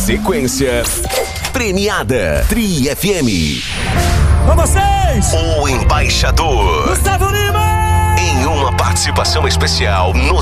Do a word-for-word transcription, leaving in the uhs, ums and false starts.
Sequência premiada. Tri F M. Com vocês, O Embaixador. Gustavo Lima. Em uma participação especial no